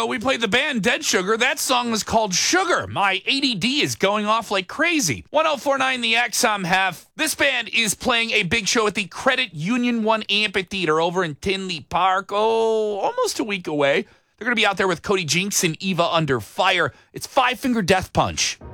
ago, we played the band Dead Sugar. That song was called Sugar. My ADD is going off like crazy. 1049 The X, I'm Hef. This band is playing a big show at the Credit Union One Amphitheater over in Tinley Park. Oh, almost a week away. They're going to be out there with Cody Jinks and Eva Under Fire. It's Five Finger Death Punch.